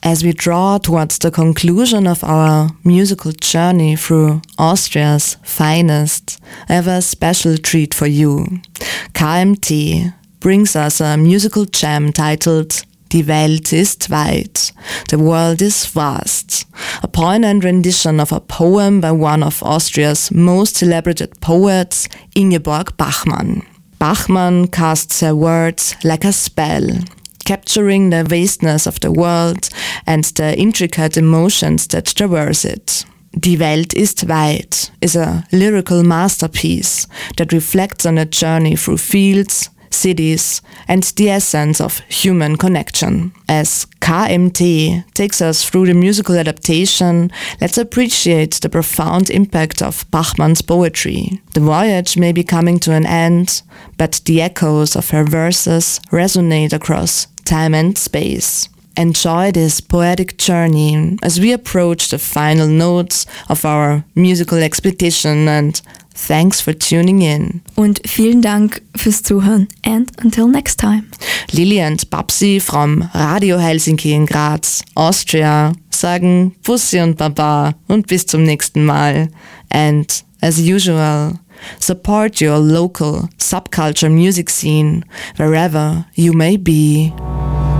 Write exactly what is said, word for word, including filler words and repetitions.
As we draw towards the conclusion of our musical journey through Austria's finest, I have a special treat for you. K M T brings us a musical gem titled Die Welt ist weit, The World is Vast, a poignant rendition of a poem by one of Austria's most celebrated poets, Ingeborg Bachmann. Bachmann casts her words like a spell, capturing the vastness of the world and the intricate emotions that traverse it. Die Welt ist weit is a lyrical masterpiece that reflects on a journey through fields, cities, and the essence of human connection. As K M T takes us through the musical adaptation, let's appreciate the profound impact of Bachmann's poetry. The voyage may be coming to an end, but the echoes of her verses resonate across time and space. Enjoy this poetic journey as we approach the final notes of our musical expedition, and thanks for tuning in. Und vielen Dank fürs Zuhören. And until next time. Lili and Babsi from Radio Helsinki in Graz, Austria, sagen Bussi und Baba und bis zum nächsten Mal. And as usual, support your local subculture music scene wherever you may be.